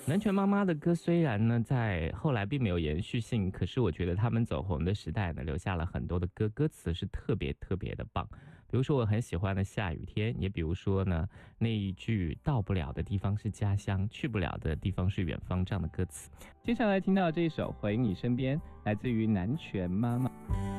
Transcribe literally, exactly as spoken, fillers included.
南拳妈妈的歌虽然呢在后来并没有延续性，可是我觉得他们走红的时代呢，留下了很多的歌，歌词是特别特别的棒。比如说我很喜欢的下雨天，也比如说呢那一句到不了的地方是家乡，去不了的地方是远方这样的歌词。接下来听到这一首《回你身边》，来自于南拳妈妈。